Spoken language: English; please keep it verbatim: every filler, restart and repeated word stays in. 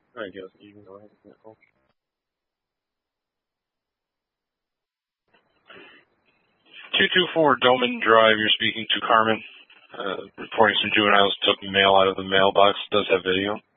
I guess you can go ahead and call. two two four Doman Drive, you're speaking to Carmen. Uh, reporting some juveniles took mail out of the mailbox. Does have video.